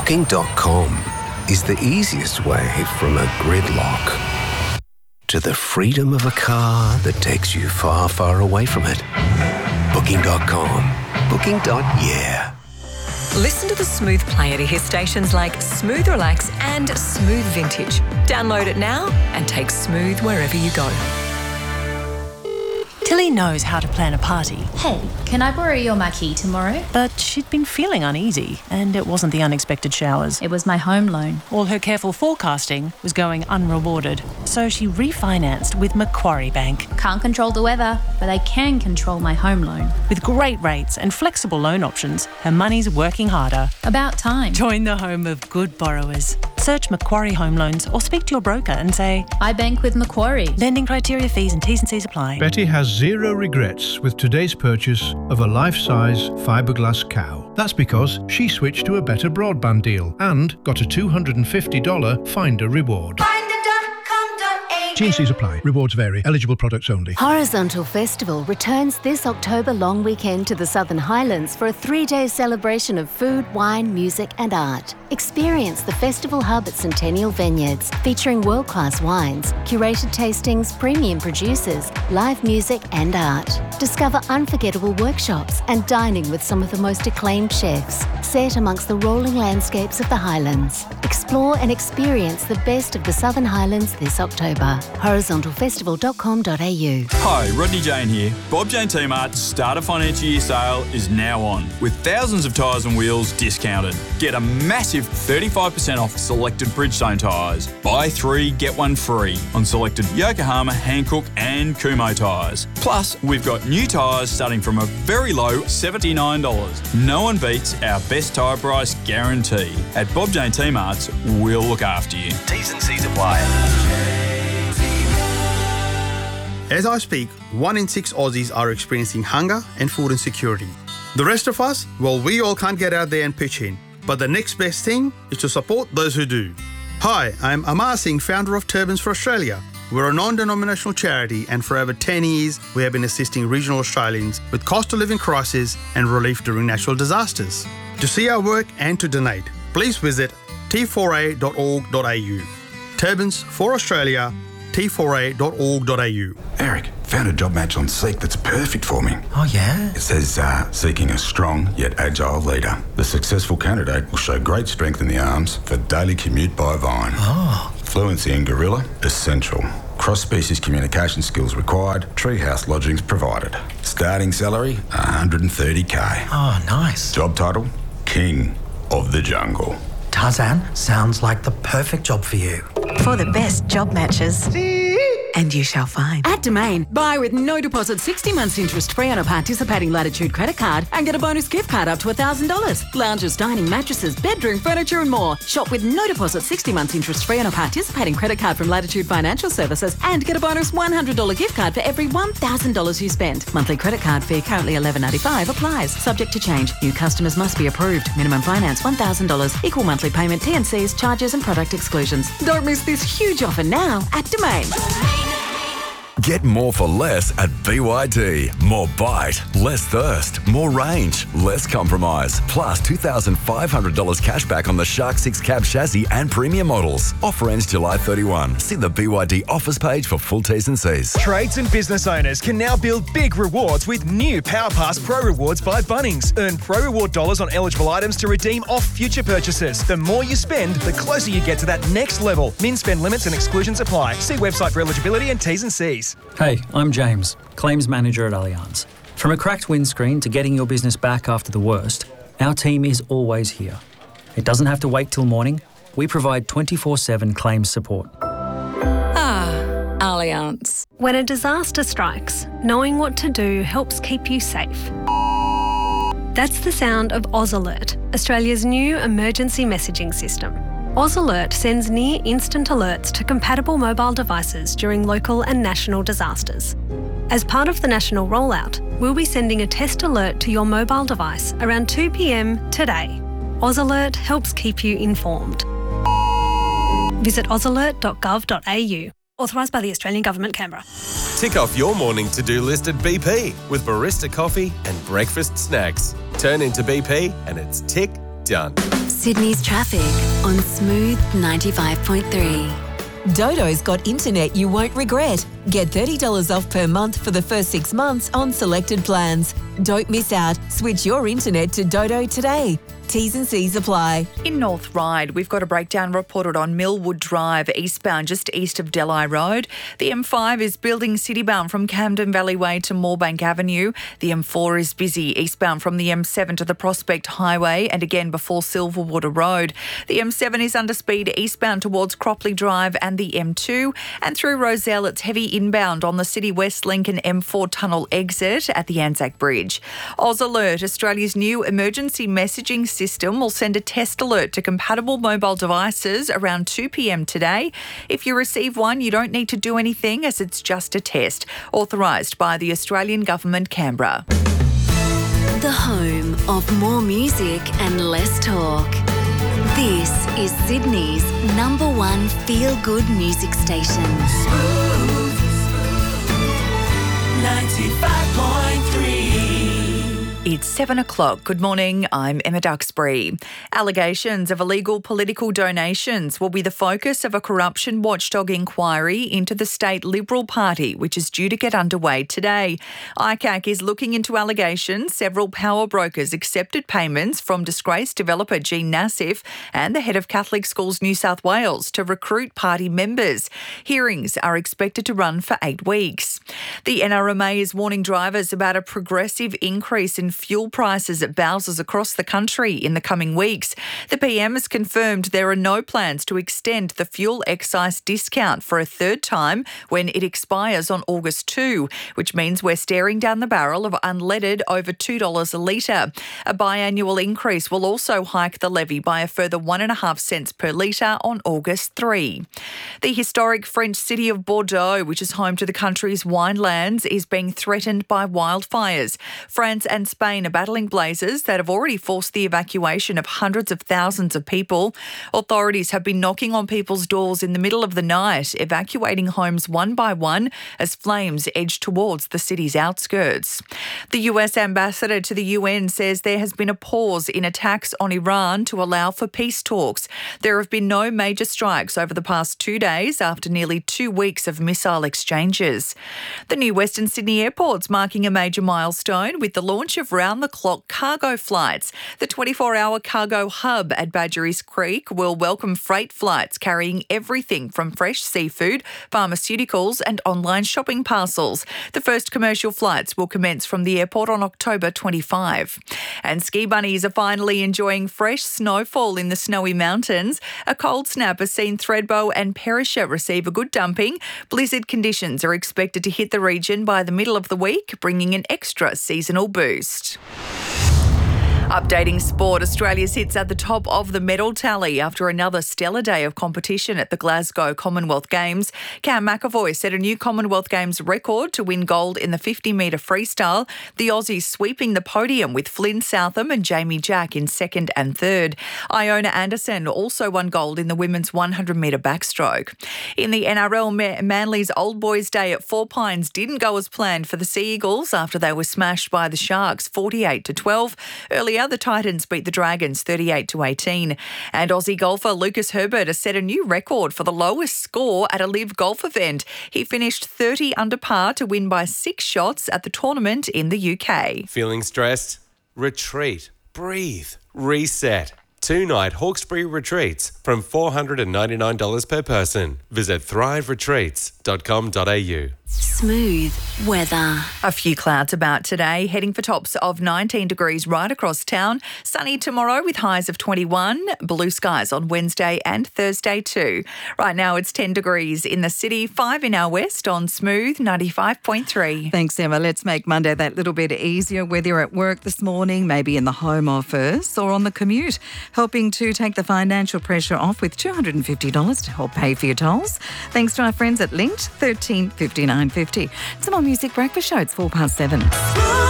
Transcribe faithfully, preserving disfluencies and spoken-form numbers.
Booking dot com is the easiest way from a gridlock to the freedom of a car that takes you far, far away from it. Booking dot com. Booking. Yeah. Listen to the Smooth Player to hear stations like Smooth Relax and Smooth Vintage. Download it now and take Smooth wherever you go. Tilly knows how to plan a party. Hey, can I borrow your marquee tomorrow? But she'd been feeling uneasy, and it wasn't the unexpected showers. It was my home loan. All her careful forecasting was going unrewarded, so she refinanced with Macquarie Bank. Can't control the weather, but I can control my home loan. With great rates and flexible loan options, her money's working harder. About time. Join the home of good borrowers. Search Macquarie Home Loans or speak to your broker and say, I bank with Macquarie. Lending criteria, fees and T's and C's apply. Betty has zero regrets with today's purchase of a life-size fiberglass cow. That's because she switched to a better broadband deal and got a two hundred fifty dollars Finder reward. T and C's apply. Rewards vary. Eligible products only. Horizontal Festival returns this October long weekend to the Southern Highlands for a three-day celebration of food, wine, music and art. Experience the festival hub at Centennial Vineyards, featuring world-class wines, curated tastings, premium producers, live music and art. Discover unforgettable workshops and dining with some of the most acclaimed chefs, set amongst the rolling landscapes of the Highlands. Explore and experience the best of the Southern Highlands this October. horizontal festival dot com dot a u. Hi, Rodney Jane here. Bob Jane T-Mart's Starter Financial Year sale is now on, with thousands of tyres and wheels discounted. Get a massive thirty-five percent off selected Bridgestone tyres. Buy three, get one free on selected Yokohama, Hankook and Kumho tyres. Plus, we've got new tyres starting from a very low seventy-nine dollars. No one beats our best tyre price guarantee. At Bob Jane T-Mart's, we'll look after you. T's and C's apply. As I speak, one in six Aussies are experiencing hunger and food insecurity. The rest of us, well, we all can't get out there and pitch in. But the next best thing is to support those who do. Hi, I'm Amar Singh, founder of Turbans for Australia. We're a non-denominational charity, and for over ten years, we have been assisting regional Australians with cost of living crisis and relief during natural disasters. To see our work and to donate, please visit t four a dot org dot a u. Turbans for Australia, t four a dot org dot a u. Eric, found a job match on Seek that's perfect for me. Oh, yeah? It says, uh, seeking a strong yet agile leader. The successful candidate will show great strength in the arms for daily commute by Vine. Oh. Fluency in Gorilla, essential. Cross-species communication skills required, treehouse lodgings provided. Starting salary, one hundred thirty k. Oh, nice. Job title, King of the Jungle. Tarzan, sounds like the perfect job for you. For the best job matches. And you shall find. At Domain, buy with no deposit sixty months interest free on a participating Latitude credit card and get a bonus gift card up to one thousand dollars. Lounges, dining, mattresses, bedroom, furniture and more. Shop with no deposit sixty months interest free on a participating credit card from Latitude Financial Services and get a bonus one hundred dollars gift card for every one thousand dollars you spend. Monthly credit card fee currently eleven ninety-five applies. Subject to change. New customers must be approved. Minimum finance one thousand dollars. Equal monthly payment, T and C's, charges and product exclusions. Don't miss this huge offer now at Domain. Get more for less at B Y D. More bite, less thirst, more range, less compromise. Plus two thousand five hundred dollars cash back on the Shark six cab chassis and premium models. Offer ends July thirty-first. See the B Y D offers page for full T's and C's. Trades and business owners can now build big rewards with new PowerPass Pro Rewards by Bunnings. Earn Pro Reward dollars on eligible items to redeem off future purchases. The more you spend, the closer you get to that next level. Min spend limits and exclusions apply. See website for eligibility and T's and C's. Hey, I'm James, Claims Manager at Allianz. From a cracked windscreen to getting your business back after the worst, our team is always here. It doesn't have to wait till morning. We provide twenty-four seven claims support. Ah, Allianz. When a disaster strikes, knowing what to do helps keep you safe. That's the sound of AusAlert, Australia's new emergency messaging system. AusAlert sends near-instant alerts to compatible mobile devices during local and national disasters. As part of the national rollout, we'll be sending a test alert to your mobile device around two p m today. AusAlert helps keep you informed. Visit aus alert dot gov dot a u. Authorised by the Australian Government, Canberra. Tick off your morning to-do list at B P with barista coffee and breakfast snacks. Turn into B P and it's tick done. Sydney's traffic on Smooth ninety-five point three. Dodo's got internet you won't regret. Get thirty dollars off per month for the first six months on selected plans. Don't miss out. Switch your internet to Dodo today. T's and C's apply. In North Ryde, we've got a breakdown reported on Millwood Drive, eastbound, just east of Delhi Road. The M five is building citybound from Camden Valley Way to Moorebank Avenue. The M four is busy eastbound from the M seven to the Prospect Highway and again before Silverwater Road. The M seven is under speed eastbound towards Cropley Drive and the M two. And through Rozelle, it's heavy inbound on the City West Link and M four tunnel exit at the Anzac Bridge. Oz Alert, Australia's new emergency messaging system, will send a test alert to compatible mobile devices around two p.m. today. If you receive one, you don't need to do anything as it's just a test. Authorised by the Australian Government, Canberra. The home of more music and less talk. This is Sydney's number one feel-good music station. Smooth ninety-five point three. It's seven o'clock. Good morning. I'm Emma Duxbury. Allegations of illegal political donations will be the focus of a corruption watchdog inquiry into the state Liberal Party, which is due to get underway today. I C A C is looking into allegations several power brokers accepted payments from disgraced developer Jean Nassif and the head of Catholic Schools New South Wales to recruit party members. Hearings are expected to run for eight weeks. The N R M A is warning drivers about a progressive increase in fuel prices at Bowsers across the country in the coming weeks. The P M has confirmed there are no plans to extend the fuel excise discount for a third time when it expires on August second, which means we're staring down the barrel of unleaded over two dollars a litre. A biannual increase will also hike the levy by a further one and a half cents per litre on August third. The historic French city of Bordeaux, which is home to the country's winelands, is being threatened by wildfires. France and Spain are battling blazes that have already forced the evacuation of hundreds of thousands of people. Authorities have been knocking on people's doors in the middle of the night, evacuating homes one by one as flames edge towards the city's outskirts. The U S ambassador to the U N says there has been a pause in attacks on Iran to allow for peace talks. There have been no major strikes over the past two days after nearly two weeks of missile exchanges. The new Western Sydney Airport's marking a major milestone with the launch of round-the-clock cargo flights. The twenty-four hour cargo hub at Badgerys Creek will welcome freight flights carrying everything from fresh seafood, pharmaceuticals and online shopping parcels. The first commercial flights will commence from the airport on October twenty-fifth. And ski bunnies are finally enjoying fresh snowfall in the snowy mountains. A cold snap has seen Thredbo and Perisher receive a good dumping. Blizzard conditions are expected to hit the region by the middle of the week, bringing an extra seasonal boost. Updating sport, Australia sits at the top of the medal tally after another stellar day of competition at the Glasgow Commonwealth Games. Cam McAvoy set a new Commonwealth Games record to win gold in the fifty metre freestyle, the Aussies sweeping the podium with Flynn Southam and Jamie Jack in second and third. Iona Anderson also won gold in the women's one hundred metre backstroke. In the N R L, Manly's Old Boys Day at Four Pines didn't go as planned for the Sea Eagles after they were smashed by the Sharks forty-eight to twelve. Earlier, the Titans beat the Dragons thirty-eight to eighteen. And Aussie golfer Lucas Herbert has set a new record for the lowest score at a live golf event. He finished thirty under par to win by six shots at the tournament in the U K. Feeling stressed? Retreat. Breathe. Reset. Two-night Hawkesbury retreats from four hundred ninety-nine dollars per person. Visit thrive retreats dot com dot a u. Smooth weather. A few clouds about today, heading for tops of nineteen degrees right across town. Sunny tomorrow with highs of twenty-one. Blue skies on Wednesday and Thursday too. Right now it's ten degrees in the city, five in our west on Smooth ninety-five point three. Thanks, Emma. Let's make Monday that little bit easier, whether you're at work this morning, maybe in the home office or on the commute. Helping to take the financial pressure off with two hundred fifty dollars to help pay for your tolls. Thanks to our friends at Linked, thirteen fifty-nine fifty. Some more Music Breakfast Show. It's four past seven.